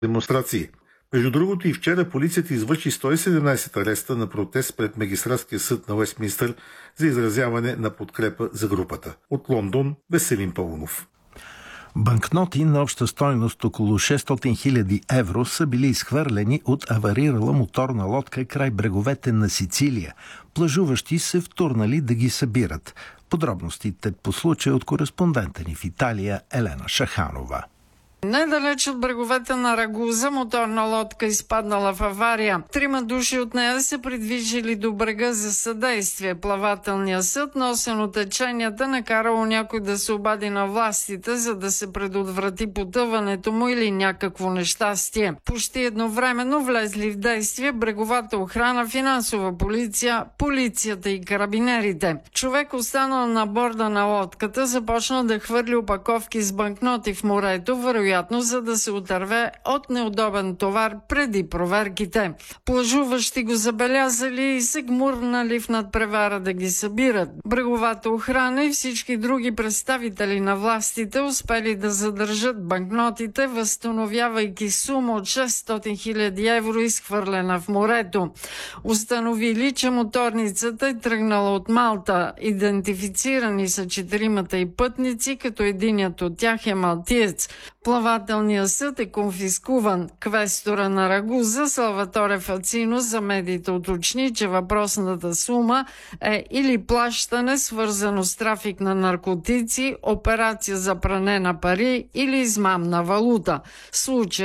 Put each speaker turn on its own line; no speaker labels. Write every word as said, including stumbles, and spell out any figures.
демонстрации. Между другото и вчера полицията извърши сто и седемнадесет ареста на протест пред Магистратския съд на Уестминстър за изразяване на подкрепа за групата. От Лондон Веселин Паунов.
Банкноти на обща стойност около шестстотин хиляди евро са били изхвърлени от аварирала моторна лодка край бреговете на Сицилия. Плажуващи се втурнали да ги събират. Подробностите по случая от кореспондента ни в Италия Елена Шаханова.
Недалеч от бреговете на Рагуза моторна лодка изпаднала в авария. Трима души от нея се придвижили до брега за съдействие. Плавателният съд, носен от теченията, накарало някой да се обади на властите, за да се предотврати потъването му или някакво нещастие. Почти едновременно влезли в действие бреговата охрана, финансова полиция, полицията и карабинерите. Човек, останал на борда на лодката, започна да хвърли опаковки с банкноти в морето, вероятно за да се отърве от неудобен товар преди проверките. Плажуващи го забелязали и се гмурнали в надпревара да ги събират. Бреговата охрана и всички други представители на властите успели да задържат банкнотите, възстановявайки сума от шестстотин хиляди евро, изхвърлена в морето. Установили, че моторницата е тръгнала от Малта. Идентифицирани са четиримата и пътници, като единият от тях е малтиец. Плавателният съд е конфискуван. Квестора на Рагуза Салваторе Фацино за медиите уточни, че въпросната сума е или плащане, свързано с трафик на наркотици, операция за пране на пари или измамна валута. Случай